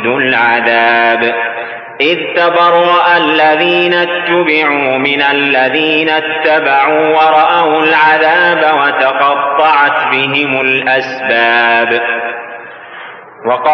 العذاب إذ تبرأ الذين اتبعوا من الذين اتبعوا ورأوا العذاب وتقطعت بهم الأسباب.